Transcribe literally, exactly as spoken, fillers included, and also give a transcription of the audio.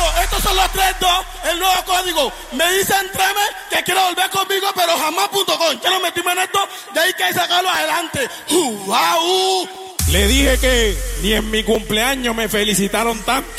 estos son los tres dos, el nuevo código. Me dicen treme que quiero volver conmigo, pero jamás punto com. Quiero meterme en esto, de ahí que hay que sacarlo adelante. Uh, uh, uh. Le dije que ni en mi cumpleaños me felicitaron tanto.